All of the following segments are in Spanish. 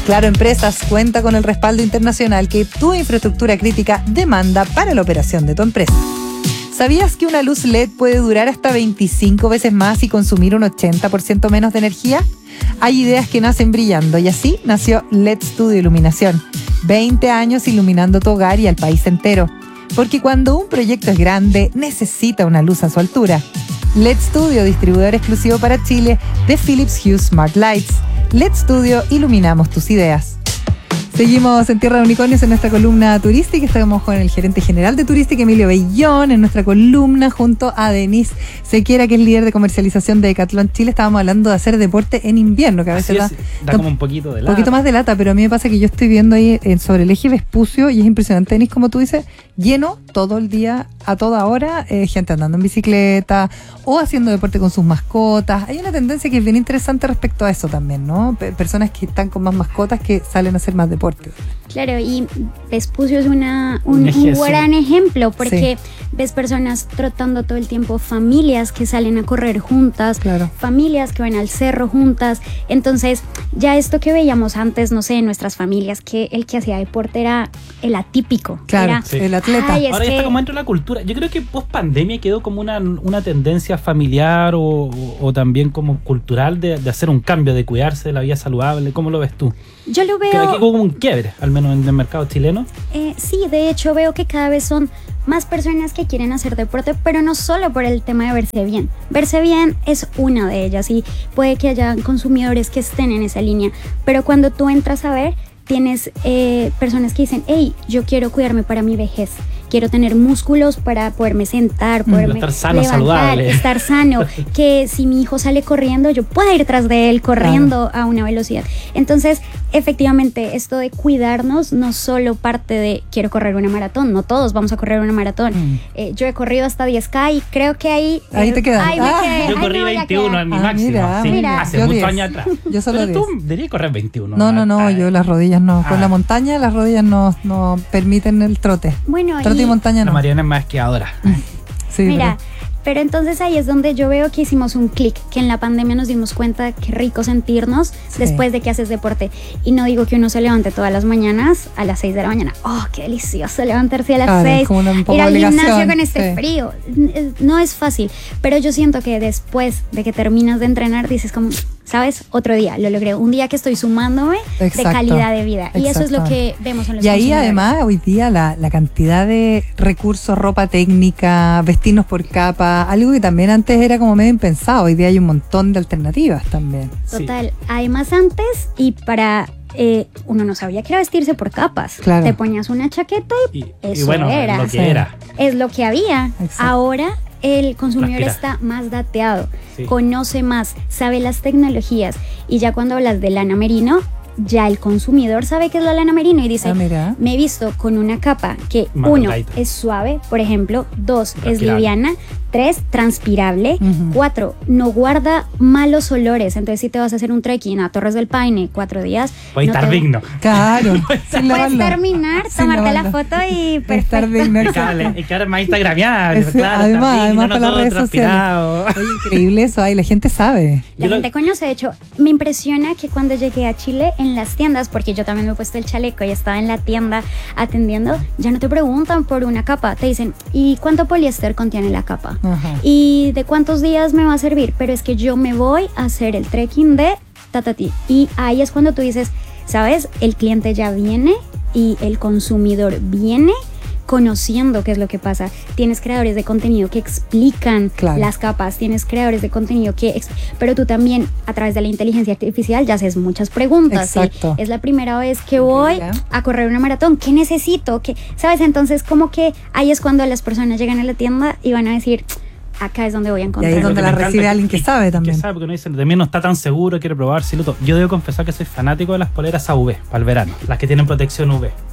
Claro Empresas cuenta con el respaldo internacional que tu infraestructura crítica demanda para la operación de tu empresa. ¿Sabías que una luz LED puede durar hasta 25 veces más y consumir un 80% menos de energía? Hay ideas que nacen brillando y así nació LED Studio Iluminación. 20 años iluminando tu hogar y al país entero. Porque cuando un proyecto es grande, necesita una luz a su altura. LED Studio, distribuidor exclusivo para Chile de Philips Hue Smart Lights. LED Studio, iluminamos tus ideas. Seguimos en Tierra de Unicornios en nuestra columna turística. Estamos con el gerente general de Turística, Emilio Bellón, en nuestra columna junto a Denise Sequera, que es líder de comercialización de Decathlon Chile. Estábamos hablando de hacer deporte en invierno, que a veces da como un poquito de lata. Un poquito más de lata, pero a mí me pasa que yo estoy viendo ahí sobre el eje Vespucio y es impresionante, Denise, como tú dices, lleno todo el día, a toda hora, gente andando en bicicleta o haciendo deporte con sus mascotas. Hay una tendencia que es bien interesante respecto a eso también, ¿no? Personas que están con más mascotas que salen a hacer más deporte. Claro, y Vespucio es un gran ejemplo, porque ves personas trotando todo el tiempo, familias que salen a correr juntas, familias que van al cerro juntas. Entonces, ya esto que veíamos antes, no sé, en nuestras familias, que el que hacía deporte era el atípico. Claro, el atleta. Ahora ya está como dentro de la cultura. Yo creo que post pandemia quedó como una tendencia familiar o también como cultural de hacer un cambio, de cuidarse de la vida saludable. ¿Cómo lo ves tú? Yo lo veo... Aquí como un quiebre, al menos en el mercado chileno. Sí, de hecho veo que cada vez son más personas que quieren hacer deporte, pero no solo por el tema de verse bien. Verse bien es una de ellas y puede que haya consumidores que estén en esa línea, pero cuando tú entras a ver, tienes personas que dicen, hey, yo quiero cuidarme para mi vejez, quiero tener músculos para poderme sentar, poderme estar sano, levantar, saludable, estar sano, que si mi hijo sale corriendo, yo pueda ir tras de él corriendo a una velocidad. Entonces, efectivamente, esto de cuidarnos no solo parte de quiero correr una maratón, no todos vamos a correr una maratón. Yo he corrido hasta 10K y creo que ahí te quedas. Yo corrí 21 en mi máximo, mira, hace muchos años atrás. Yo solo pero 10. Tú deberías correr 21. No, yo las rodillas no. Con la montaña las rodillas no permiten el trote. Bueno, trote y montaña no. La Mariana es más esquiadora. Sí, mira, pero entonces ahí es donde yo veo que hicimos un clic, que en la pandemia nos dimos cuenta de qué rico sentirnos después de que haces deporte. Y no digo que uno se levante todas las mañanas a las 6 de la mañana. ¡Oh, qué delicioso levantarse a las 6! Ir al gimnasio con este frío. No es fácil, pero yo siento que después de que terminas de entrenar dices como... ¿Sabes? Otro día, lo logré. Un día que estoy sumándome de calidad de vida. Y eso es lo que vemos en los consumidores. Y ahí además, hoy día, la cantidad de recursos, ropa técnica, vestirnos por capa, algo que también antes era como medio impensado. Hoy día hay un montón de alternativas también. Total. Sí. Además, antes, y para... uno no sabía que era vestirse por capas. Claro. Te ponías una chaqueta y eso bueno, era. Lo que era. Es lo que había. Exacto. Ahora el consumidor está más dateado, conoce más, sabe las tecnologías y ya cuando hablas de lana merino, ya el consumidor sabe qué es la lana merino y dice, me he visto con una capa que más 1 light. Es suave, por ejemplo, 2 es liviana, 3 transpirable, 4 no guarda malos olores. Entonces si te vas a hacer un trekking a Torres del Paine 4 días, puede estar digno. Claro. Puedes terminar, tomarte la foto y estar digno. Y que ahora más instagramiada. Claro, además para las redes sociales. Oye, increíble eso, la gente sabe. La gente conoce. De hecho, me impresiona que cuando llegué a Chile, en las tiendas, porque yo también me he puesto el chaleco y estaba en la tienda atendiendo, ya no te preguntan por una capa, te dicen, ¿y cuánto poliéster contiene la capa? Ajá. ¿Y de cuántos días me va a servir? Pero es que yo me voy a hacer el trekking de tatati. Y ahí es cuando tú dices, ¿sabes? El cliente ya viene y el consumidor viene conociendo qué es lo que pasa. Tienes creadores de contenido que explican las capas, tienes creadores de contenido pero tú también a través de la inteligencia artificial ya haces muchas preguntas. Exacto. ¿Sí? Es la primera vez que voy a correr una maratón, ¿qué necesito? ¿Sabes? Entonces como que ahí es cuando las personas llegan a la tienda y van a decir, acá es donde voy a encontrar. Y ahí es donde la recibe alguien que sabe también. Que sabe, porque uno dice, de mí no está tan seguro, quiere probar, si lo todo. Yo debo confesar que soy fanático de las poleras AV para el verano, las que tienen protección UV.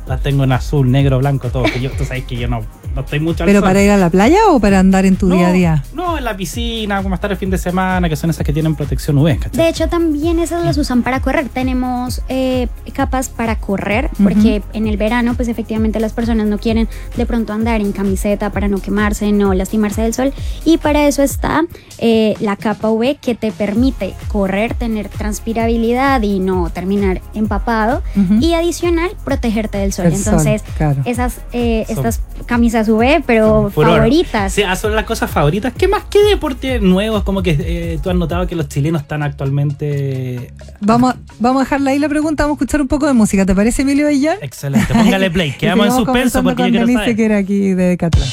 las tengo en azul, negro, blanco, todo. Que tú sabes que yo no estoy mucho al ¿Pero sol. para ir a la playa o para andar en tu día a día? No, en la piscina, como estar el fin de semana, que son esas que tienen protección UV, ¿cachai? De hecho, también esas las usan para correr. Tenemos capas para correr, porque en el verano, pues efectivamente las personas no quieren de pronto andar en camiseta para no quemarse, no lastimarse del sol. Y para eso está la capa UV, que te permite correr, tener transpirabilidad y no terminar empapado. Y adicional, protegerte del sol. Entonces, claro. estas camisas UV, pero favoritas. Sí, son las cosas favoritas. ¿Qué más? ¿Qué deporte nuevo? Es como que tú has notado que los chilenos están actualmente... Vamos a dejarla ahí la pregunta, vamos a escuchar un poco de música. ¿Te parece, Emilio Bellón? Excelente, póngale play. Quedamos en suspenso porque yo quiero saber. Que era aquí de Decathlon.